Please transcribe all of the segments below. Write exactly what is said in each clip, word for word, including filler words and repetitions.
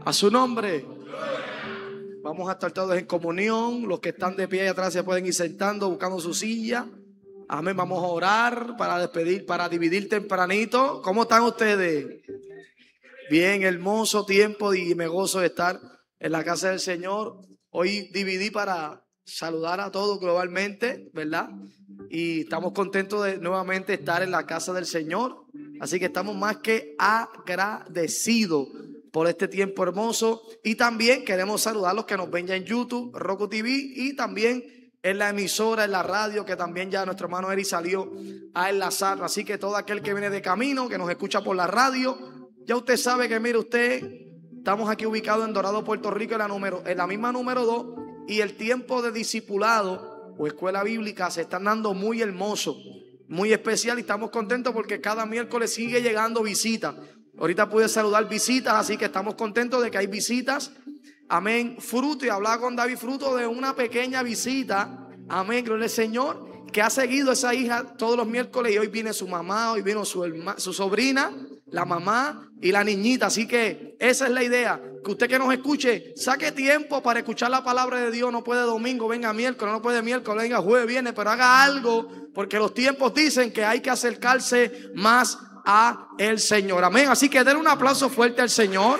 A su nombre. Vamos a estar todos en comunión. Los que están de pie allá atrás se pueden ir sentando, buscando su silla. Amén. Vamos a orar para despedir, para dividir tempranito. ¿Cómo están ustedes? Bien, hermoso tiempo y me gozo de estar en la casa del Señor. Hoy dividí para saludar a todos globalmente, ¿verdad? Y estamos contentos de nuevamente estar en la casa del Señor. Así que estamos más que agradecidos por este tiempo hermoso. Y también queremos saludar a los que nos ven ya en YouTube, Roku T V, y también en la emisora, en la radio, que también ya nuestro hermano Eri salió a enlazar. Así que todo aquel que viene de camino, que nos escucha por la radio, ya usted sabe que, mire usted, estamos aquí ubicados en Dorado, Puerto Rico, en la, número, en la misma número dos. Y el tiempo de discipulado o escuela bíblica se están dando muy hermoso, muy especial. Y estamos contentos porque cada miércoles sigue llegando visitas. Ahorita pude saludar visitas, así que estamos contentos de que hay visitas. Amén. Fruto, y hablaba con David, fruto de una pequeña visita. Amén. Gloria al Señor, que ha seguido esa hija todos los miércoles. Y hoy viene su mamá, hoy vino su, herma, su sobrina, la mamá y la niñita. Así que esa es la idea. Que usted que nos escuche, saque tiempo para escuchar la palabra de Dios. No puede domingo, venga miércoles, no puede miércoles, venga jueves, viene, pero haga algo, porque los tiempos dicen que hay que acercarse más a el Señor. Amén. Así que denle un aplauso fuerte al Señor.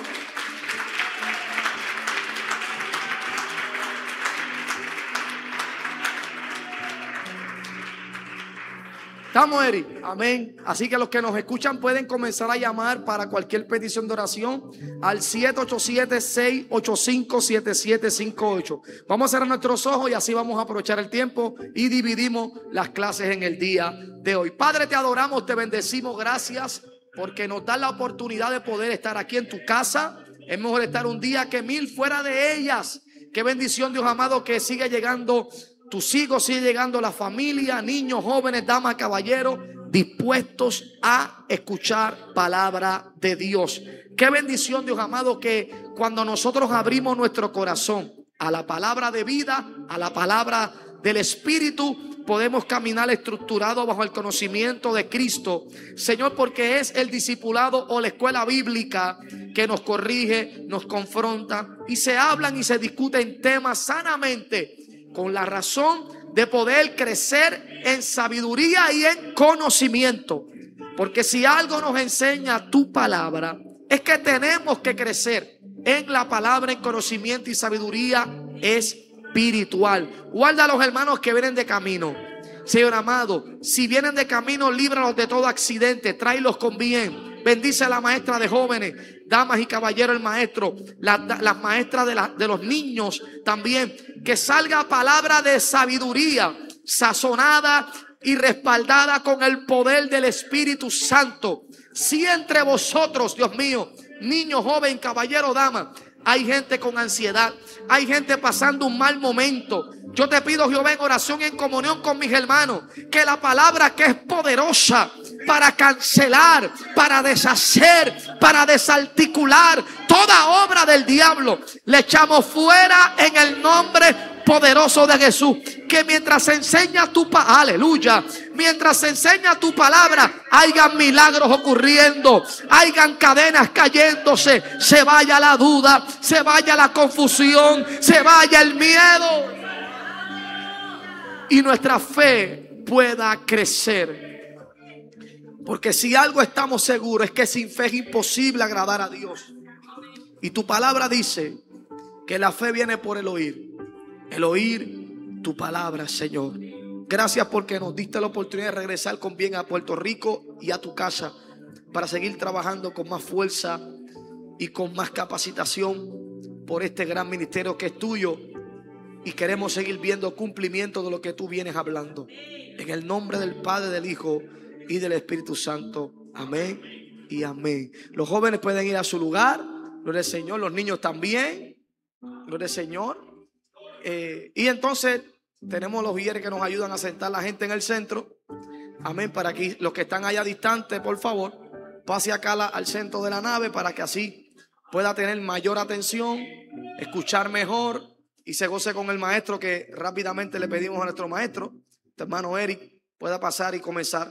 ¿Estamos, Eri? Amén. Así que los que nos escuchan pueden comenzar a llamar para cualquier petición de oración al siete ocho siete, seis ocho cinco, siete siete cinco ocho. Vamos a cerrar nuestros ojos y así vamos a aprovechar el tiempo y dividimos las clases en el día de hoy. Padre, te adoramos, te bendecimos. Gracias porque nos da la oportunidad de poder estar aquí en tu casa. Es mejor estar un día que mil fuera de ellas. Qué bendición, Dios amado, que sigue llegando tus hijos, sigue llegando la familia, niños, jóvenes, damas, caballeros, dispuestos a escuchar palabra de Dios. Qué bendición, Dios amado, que cuando nosotros abrimos nuestro corazón a la palabra de vida, a la palabra del Espíritu, podemos caminar estructurado bajo el conocimiento de Cristo, Señor, porque es el discipulado o la escuela bíblica que nos corrige, nos confronta y se hablan y se discuten temas sanamente, con la razón de poder crecer en sabiduría y en conocimiento. Porque si algo nos enseña tu palabra, es que tenemos que crecer en la palabra, en conocimiento y sabiduría espiritual. Guarda a los hermanos que vienen de camino. Señor amado, si vienen de camino, líbralos de todo accidente, tráelos con bien. Bendice a la maestra de jóvenes, damas y caballeros, el maestro, las la maestras de, la, de los niños también. Que salga palabra de sabiduría, sazonada y respaldada con el poder del Espíritu Santo. Si entre vosotros, Dios mío, niño, joven, caballero, dama, hay gente con ansiedad, hay gente pasando un mal momento, yo te pido, Jehová, en oración y en comunión con mis hermanos, que la palabra que es poderosa para cancelar, para deshacer, para desarticular toda obra del diablo, le echamos fuera en el nombre poderoso de Jesús. Que mientras se enseña tu palabra, aleluya, mientras se enseña tu palabra, hayan milagros ocurriendo, hayan cadenas cayéndose, se vaya la duda, se vaya la confusión, se vaya el miedo y nuestra fe pueda crecer. Porque si algo estamos seguros es que sin fe es imposible agradar a Dios. Y tu palabra dice que la fe viene por el oír. El oír tu palabra, Señor. Gracias porque nos diste la oportunidad de regresar con bien a Puerto Rico y a tu casa para seguir trabajando con más fuerza y con más capacitación por este gran ministerio que es tuyo. Y queremos seguir viendo cumplimiento de lo que tú vienes hablando. En el nombre del Padre, del Hijo y del Espíritu Santo. Amén y amén. Los jóvenes pueden ir a su lugar. Gloria al Señor. Los niños también. Gloria al Señor. Eh, y entonces tenemos los guías que nos ayudan a sentar a la gente en el centro. Amén. Para que los que están allá distantes, por favor, pase acá la, al centro de la nave para que así pueda tener mayor atención, escuchar mejor y se goce con el maestro, que rápidamente le pedimos a nuestro maestro, este hermano Eric, pueda pasar y comenzar